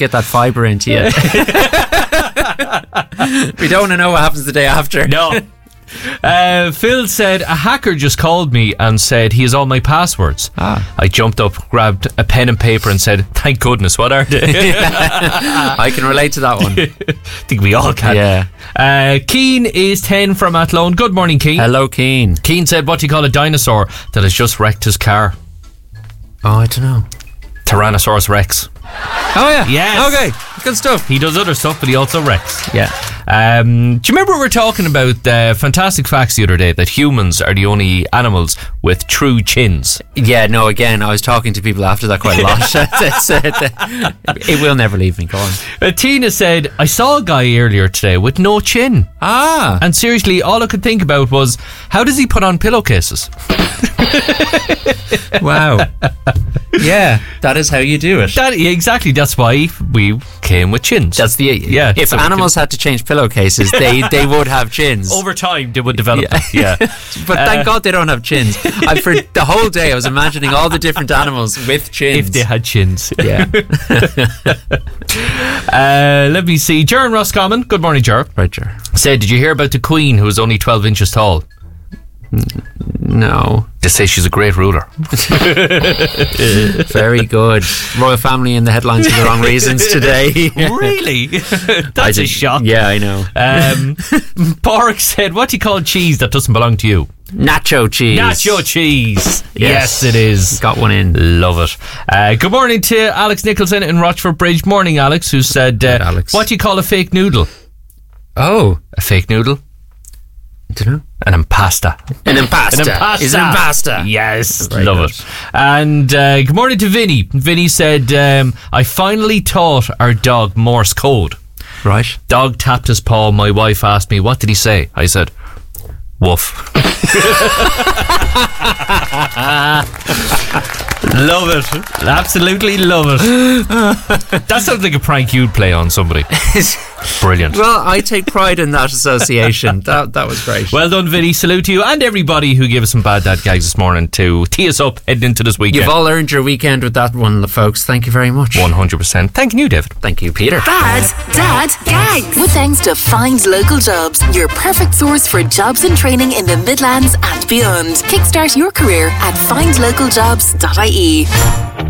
get that fibre into you. We don't want to know what happens the day after. No. Phil said, a hacker just called me and said he has all my passwords. I jumped up, grabbed a pen and paper and said, thank goodness, what are they? I can relate to that one. I think we all can. Yeah. Keane is 10 from Athlone. Good morning, Keane. Hello, Keane. Keane said, what do you call a dinosaur that has just wrecked his car? Oh, I don't know. Tyrannosaurus Rex. Oh, yeah. Yes. Okay. Good stuff. He does other stuff, but he also wrecks. Yeah. Do you remember we were talking about fantastic facts the other day that humans are the only animals with true chins? Yeah, no, again, I was talking to people after that quite a lot. It will never leave me. Go on. Tina said, I saw a guy earlier today with no chin. And seriously, all I could think about was, how does he put on pillowcases? Wow. Yeah, that is how you do it. Exactly, that's why we came with chins. That's if animals had to change pillowcases, they would have chins. Over time, they would develop. Yeah. But thank God they don't have chins. For the whole day, I was imagining all the different animals with chins. If they had chins. Yeah. Let me see. Ger in Roscommon. Good morning, Ger. Right, Ger. Said, did you hear about the Queen who was only 12 inches tall? No. They say she's a great ruler. Very good. Royal family in the headlines for the wrong reasons today. Really? That's a shock. Yeah, I know. Pork said, what do you call cheese that doesn't belong to you? Nacho cheese. Nacho cheese. Yes, it is. Got one in. Love it. Good morning to Alex Nicholson in Rochford Bridge. Morning, Alex, who said, Alex. what do you call a fake noodle? Oh. A fake noodle? I don't know. An impasta. An impasta. Is an impasta. Yes, Very love good. it. And good morning to Vinny. Vinny said, I finally taught our dog Morse code. Right. Dog tapped his paw. My wife asked me, what did he say? I said, woof. Love it. Absolutely love it. That sounds like a prank you'd play on somebody. Brilliant. Well, I take pride in that association. That was great. Well done, Vinny. Salute to you and everybody who gave us some bad dad gags this morning to tee us up heading into this weekend. You've all earned your weekend with that one, folks. Thank you very much. 100%. Thanking you, David. Thank you, Peter. Bad Dad Gags. With thanks to Find Local Jobs, your perfect source for jobs and training in the Midlands and beyond. Kickstart your career at findlocaljobs.ie.